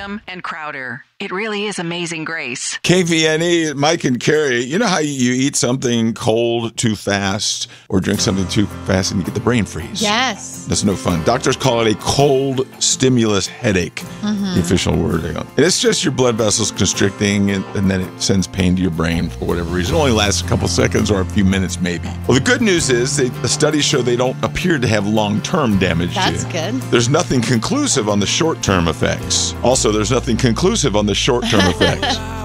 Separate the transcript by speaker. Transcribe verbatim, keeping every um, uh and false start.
Speaker 1: Whigham, and Crowder. It really is Amazing Grace.
Speaker 2: K V N E, Mike and Carrie, you know how you eat something cold too fast or drink something too fast and you get the brain freeze?
Speaker 3: Yes.
Speaker 2: That's no fun. Doctors call it a cold stimulus headache, mm-hmm. the official word. And it's just your blood vessels constricting, and, and then it sends pain to your brain for whatever reason. It only lasts a couple seconds or a few minutes maybe. Well, the good news is they, the studies show they don't appear to have long-term damage.
Speaker 3: That's
Speaker 2: to you.
Speaker 3: good.
Speaker 2: There's nothing conclusive on the short-term effects. Also, there's nothing conclusive on the short-term effects.